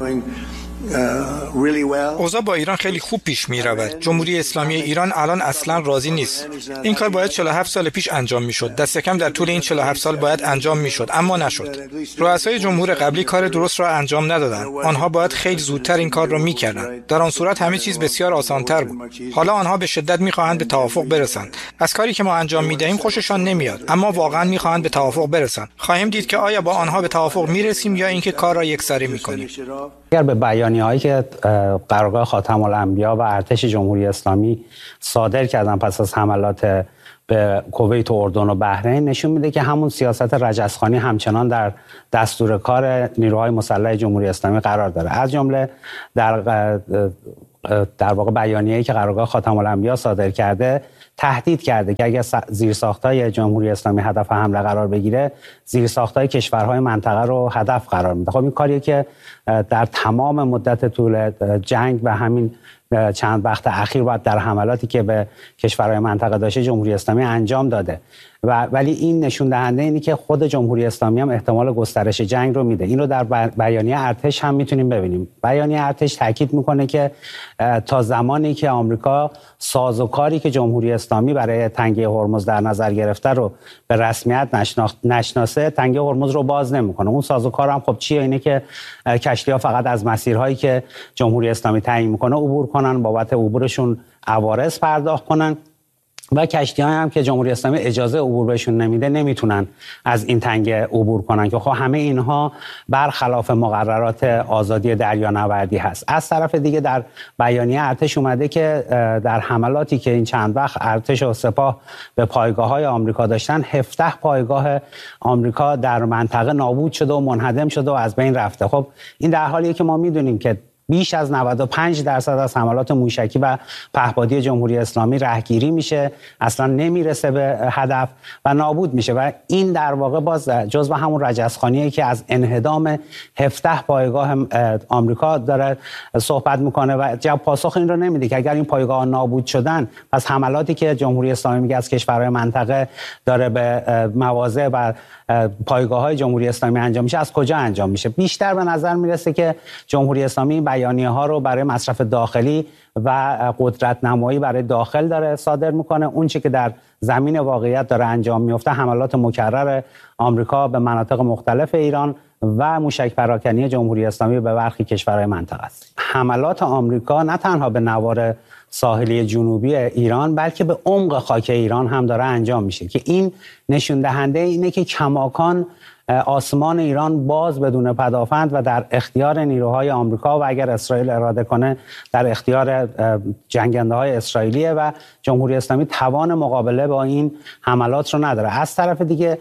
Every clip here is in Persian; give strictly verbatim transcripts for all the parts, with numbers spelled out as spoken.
اوضاع با ایران خیلی خوب پیش می رود. جمهوری اسلامی ایران الان اصلا راضی نیست. این کار باید چهل و هفت سال پیش انجام می شد. دست کم در طول این چهل و هفت سال باید انجام می شد، اما نشد. رؤسای جمهور قبلی کار درست را انجام ندادند. آنها باید خیلی زودتر این کار را می کردند. در آن صورت همه چیز بسیار آسان‌تر بود. حالا آنها به شدت می خواهند به توافق برسند. از کاری که ما انجام می دهیم خوششان نمیاد، اما واقعا می خواهند به توافق برسند. خواهیم دید که آیا با آنها به توافق می رسیم یا اینکه کار را یکسره می کنیم. اگر به بیانیه‌هایی که قرارگاه خاتم الانبیا و ارتش جمهوری اسلامی صادر کردن پس از حملات به کویت و اردن و بحرین، نشون میده که همون سیاست رجزخوانی همچنان در دستور کار نیروهای مسلح جمهوری اسلامی قرار داره. از جمله در در واقع بیانیه‌ای که قرارگاه خاتم الانبیا صادر کرده تهدید کرده که اگر زیرساخت‌های جمهوری اسلامی هدف حمله قرار بگیره، زیرساخت‌های کشورهای منطقه رو هدف قرار میده. خب این کاریه که در تمام مدت طول جنگ و همین چند وقت اخیر بعد در حملاتی که به کشورهای منطقه داشته جمهوری اسلامی انجام داده. و ولی این نشون دهنده اینه که خود جمهوری اسلامی هم احتمال گسترش جنگ رو میده. این رو در بیانیه ارتش هم میتونیم ببینیم. بیانیه ارتش تاکید میکنه که تا زمانی که آمریکا سازوکاری که جمهوری اسلامی برای تنگه هرمز در نظر گرفته رو به رسمیت نشناسه، تنگه هرمز رو باز نمیکنه. اون سازوکار هم خب چیه؟ اینه که کشتی‌ها فقط از مسیرهایی که جمهوری اسلامی تعیین میکنه عبور کنن، بابت عبورشون عوارض پرداخت کنن و کشتی‌ها هم که جمهوری اسلامی اجازه عبور بهشون نمیده نمیتونن از این تنگه عبور کنن که خب همه اینها برخلاف مقررات آزادی دریانوردی هست. از طرف دیگه در بیانیه ارتش اومده که در حملاتی که این چند وقت ارتش و سپاه به پایگاه‌های آمریکا داشتن، هفده پایگاه آمریکا در منطقه نابود شده و منهدم شده و از بین رفته. خب این در حالیه که ما میدونیم که بیش از نود و پنج درصد از حملات موشکی و پهپادی جمهوری اسلامی رهگیری میشه، اصلا نمیرسه به هدف و نابود میشه و این در واقع باز جزو همون رجزخوانیه که از انهدام هفده پایگاه آمریکا داره صحبت میکنه و جواب پاسخ این رو نمیده که اگر این پایگاه نابود شدن، پس حملاتی که جمهوری اسلامی میگه از کشورهای منطقه داره به مواضع و پایگاه‌های جمهوری اسلامی انجام میشه، از کجا انجام میشه؟ بیشتر به نظر میرسه که جمهوری اسلامی بیانیه ها رو برای مصرف داخلی و قدرت نمایی برای داخل داره صادر میکنه. اون چیزی که در زمین واقعیت داره انجام میفته حملات مکرر آمریکا به مناطق مختلف ایران و موشک پراکنی جمهوری اسلامی به برخی کشورهای منطقه است. حملات آمریکا نه تنها به نوار ساحلی جنوبی ایران بلکه به عمق خاک ایران هم داره انجام میشه که این نشون دهنده اینه که کماکان آسمان ایران باز بدون پدافند و در اختیار نیروهای آمریکا و اگر اسرائیل اراده کنه در اختیار جنگنده های اسرائیلیه و جمهوری اسلامی توان مقابله با این حملات رو نداره. از طرف دیگه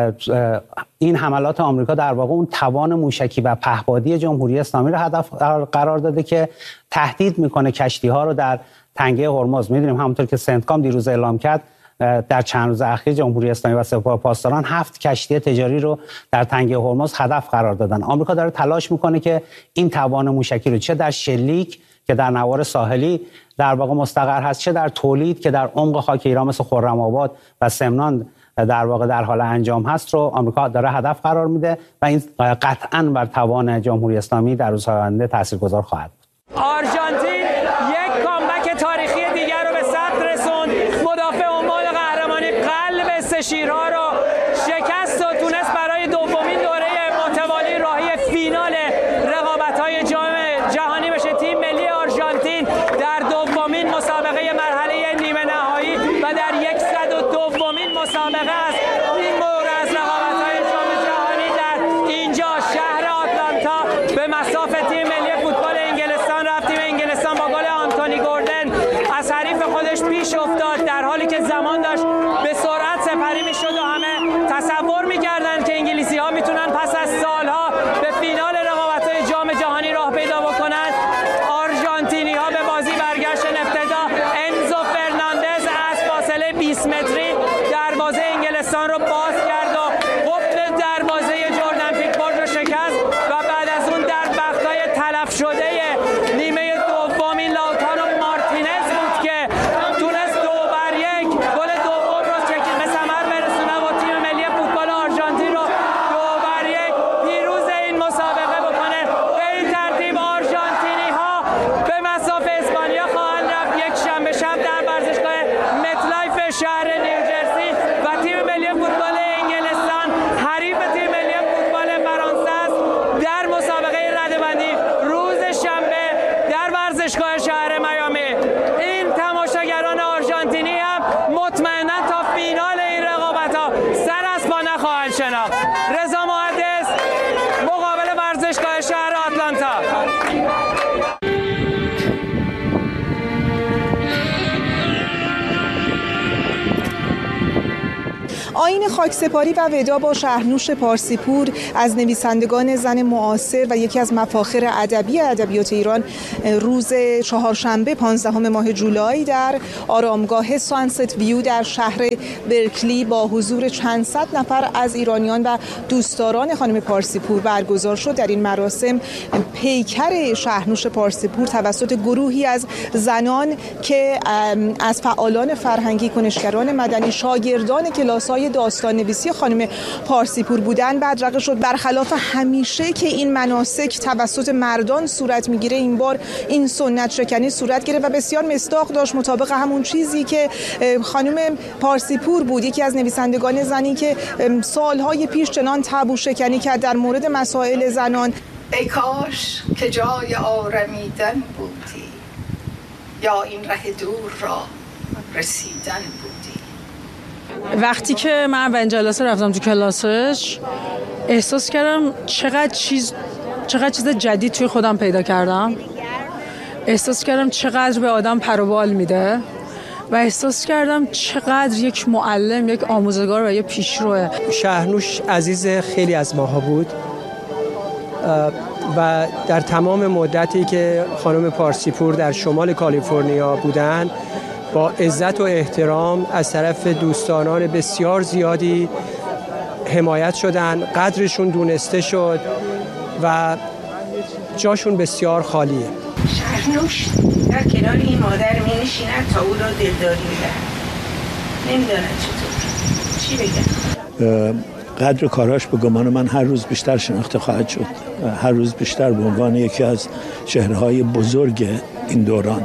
این حملات آمریکا در واقع اون توان موشکی و پهپادی جمهوری اسلامی رو هدف قرار داده که تهدید میکنه کشتی ها رو در تنگه هرمز. میدونیم همونطور که سنتکام دیروز اعلام کرد در چند روز اخیر جمهوری اسلامی و سپاه پاسداران هفت کشتی تجاری رو در تنگه هرمز هدف قرار دادن. آمریکا داره تلاش میکنه که این توان موشکی رو چه در شلیک که در نوار ساحلی در واقع مستقر هست، چه در تولید که در عمق خاک ایران مثل خرم‌آباد و سمنان در واقع در حال انجام هست رو آمریکا داره هدف قرار میده و این قطعاً بر توان جمهوری اسلامی در روزهای آینده تاثیرگذار خواهد بود. آرژانتین یک کامبک تاریخی دیگر رو به ثبت رسوند. مدافع عمان قهرمانی قلب سه شیرها رو شکست و تونست برای دومین دوره متوالی راهی فینال رقابت‌های جام جهانی بشه. تیم ملی آرژانتین در دومین مسابقه مرحله نیمه نهایی و در صد و دومین مسابقه است این مورد از رقابت‌های جام جهانی در اینجا شهر آتلانتا به مصاف تیم ملی فوتبال انگلستان رفت. تیم انگلستان با گل آنتونی گوردن از حریف خودش پیش افتاد در حالی که زمان داشت به سرعت سپری می‌شد و آیین خاکسپاری و ودا با شهرنوش پارسیپور از نویسندگان زن معاصر و یکی از مفاخر ادبی ادبیات ایران روز چهارشنبه پانزدهم ماه جولای در آرامگاه سانست ویو در شهر برکلی با حضور چند صد نفر از ایرانیان و دوستداران خانم پارسیپور برگزار شد. در این مراسم پیکر شهرنوش پارسیپور توسط گروهی از زنان که از فعالان فرهنگی، کنشگران مدنی، شاگردان کلاس‌های داستان نویسی خانم پارسیپور بودند بدرقه شد. برخلاف همیشه که این مناسک توسط مردان صورت میگیره، این بار این سنت شکنی صورت گرفت و بسیار مصداق داشت مطابق همون چیزی که خانم پارسیپور بود، یکی از نویسندگان زنی که سالهای پیش چنان تابو شکنی کرد در مورد مسائل زنان. ای کاش که جای آرمیدن بودی، یا این ره دور را رسیدن بودی. وقتی که من اولین جلسه رفتم تو کلاسش احساس کردم چقدر چیز چقدر چیز جدید توی خودم پیدا کردم. احساس کردم چقدر به آدم پر و بال میده و احساس کردم چقدر یک معلم، یک آموزگار و یک پیشروه. شهرنوش عزیز خیلی از ماها بود و در تمام مدتی که خانم پارسیپور در شمال کالیفرنیا بودن با عزت و احترام از طرف دوستانان بسیار زیادی حمایت شدن، قدرشون دونسته شد و جاشون بسیار خالیه. شهرنوش در کنار این مادر می نشیند تا او را دلداری می‌دهد. نمی‌داند چطور چی بگم. قدر کاراش به گمان من هر روز بیشتر شناخته خواهد شد، هر روز بیشتر به عنوان یکی از چهره‌های بزرگ این دوران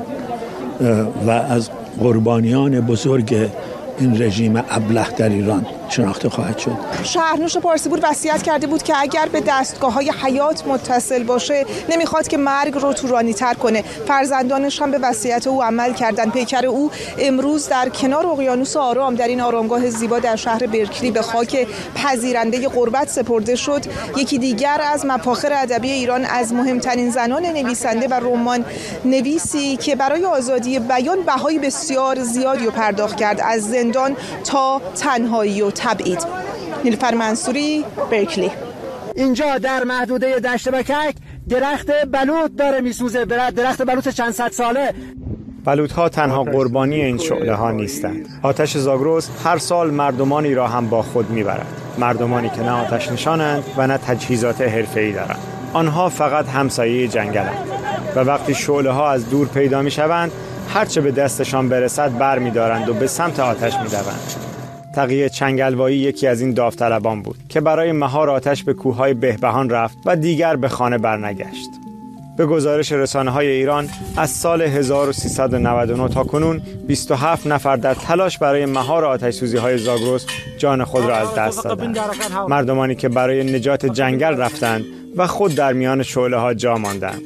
و از قربانیان بزرگ این رژیم ابله در ایران شناخته خواهد شد. شهرنوش پارسیپور وصیت کرده بود که اگر به دستگاه‌های حیات متصل باشه نمیخواد که مرگ رو طولانی‌تر کنه. فرزندانش هم به وصیت او عمل کردن. پیکر او امروز در کنار اقیانوس آرام در این آرامگاه زیبا در شهر برکلی به خاک پذیرنده غربت سپرده شد. یکی دیگر از مفاخر ادبی ایران، از مهمترین زنان نویسنده و رمان نویسی که برای آزادی بیان بهای بسیار زیادی رو پرداخت کرد، از زندان تا تنهایی و تبعید. نیلوفر منصوری، برکلی. اینجا در محدوده دشت بکک درخت بلوط داره میسوزه، درخت بلوط چند صد ساله. بلوط‌ها تنها قربانی این شعله‌ها نیستند. آتش زاگرس هر سال مردمانی را هم با خود میبرد. مردمانی که نه آتش نشانند و نه تجهیزات حرفه‌ای دارند. آنها فقط همسایه جنگلند و وقتی شعله‌ها از دور پیدا میشوند هرچه به دستشان برسد بر می‌دارند و به سمت آتش می‌دوند. تقی چنگلوایی یکی از این داوطلبان بود که برای مهار آتش به کوههای بهبهان رفت و دیگر به خانه برنگشت. به گزارش رسانه‌های ایران از سال هزار و سیصد و نود و نه تا کنون بیست و هفت نفر در تلاش برای مهار آتش‌سوزی‌های زاگرس جان خود را از دست دادند. مردمانی که برای نجات جنگل رفتند و خود در میان شعله‌ها جا ماندند.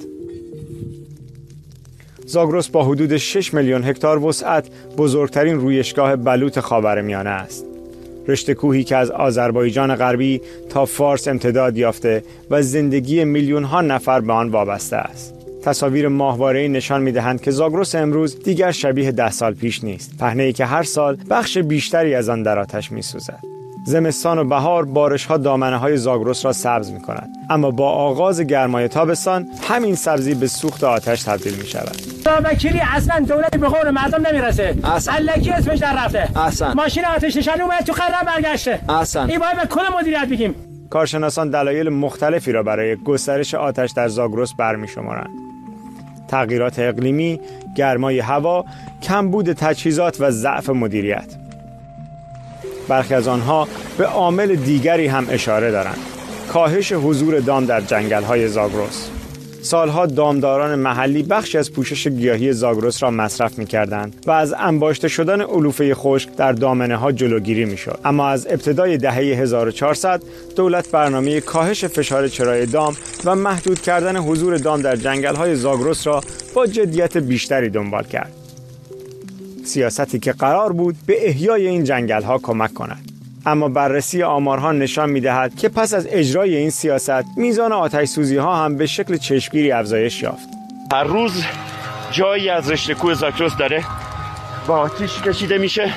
زاگرس با حدود شش میلیون هکتار وسعت بزرگترین رویشگاه بلوط خاورمیانه است. رشته کوهی که از آذربایجان غربی تا فارس امتداد یافته و زندگی میلیون ها نفر به آن وابسته است. تصاویر ماهواره‌ای نشان می‌دهند که زاگرس امروز دیگر شبیه ده سال پیش نیست. پهنه‌ای که هر سال بخش بیشتری از آن در آتش می‌سوزد. زمستان و بهار بارش‌ها دامنه‌های زاگرس را سبز می‌کند، اما با آغاز گرمای تابستان همین سبزی به سوخت آتش تبدیل می‌شود. وکیلی اصلا دولت به قول مردم نمیرسه. الکی اسمش در رفته. اصلا. ماشین آتش نشانی اومد تو خراب برگشته. اصلا. این باید به کل مدیریت بگیم. کارشناسان دلایل مختلفی را برای گسترش آتش در زاگرس برمی‌شمارند. تغییرات اقلیمی، گرمای هوا، کمبود تجهیزات و ضعف مدیریت. برخی از آنها به عامل دیگری هم اشاره دارند: کاهش حضور دام در جنگل‌های زاگرس. سالها دامداران محلی بخشی از پوشش گیاهی زاگرس را مصرف می‌کردند و از انباشته شدن علوفه خشک در دامنه‌ها جلوگیری می‌شد. اما از ابتدای دهه هزار و چهارصد دولت برنامه کاهش فشار چرای دام و محدود کردن حضور دام در جنگل‌های زاگرس را با جدیت بیشتری دنبال کرد. سیاستی که قرار بود به احیای این جنگل‌ها کمک کند. اما بررسی آمارها نشان می‌دهد که پس از اجرای این سیاست میزان آتش‌سوزی‌ها هم به شکل چشمگیری افزایش یافت. هر روز جایی از رشته کوه زاگرس داره با آتش کشیده میشه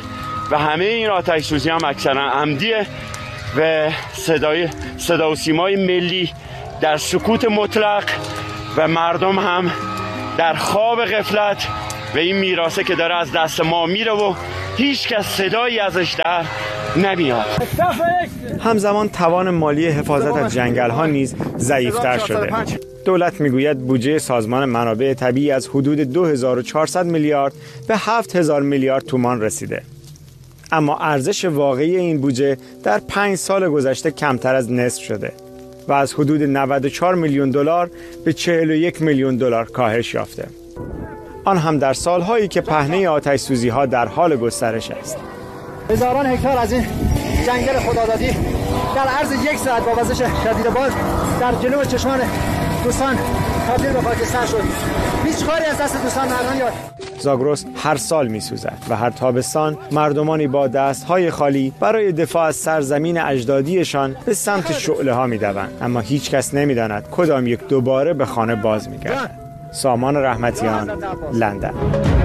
و همه این آتش سوزی هم اکثرا عمدیه و صدای صدا و سیمای ملی در سکوت مطلق و مردم هم در خواب غفلت و این میراثه که داره از دست ما میره و هیچ کس صدایی ازش در نمیاد. همزمان توان مالی حفاظت از جنگل ها نیز ضعیفتر شده. دولت میگوید بودجه سازمان منابع طبیعی از حدود دو هزار و چهارصد میلیارد به هفت هزار میلیارد تومان رسیده. اما ارزش واقعی این بودجه در پنج سال گذشته کمتر از نصف شده و از حدود نود و چهار میلیون دلار به چهل و یک میلیون دلار کاهش یافته. آن هم در سالهایی که پهنه آتش سوزی ها در حال گسترش است. هزاران هکتار از این جنگل خدادادی در عرض یک ساعت با وزش شدید باد در جلو چشمان دوستان تبدیل به خاکستر شد. هیچ کاری از دست دوستان برنمیاد. زاگرس هر سال می‌سوزد و هر تابستان مردمانی با دست‌های خالی برای دفاع از سرزمین اجدادیشان به سمت شعله‌ها می‌دوند، اما هیچ کس نمی‌داند کدام یک دوباره به خانه باز می‌گردد. سامان رحمتیان، لندن.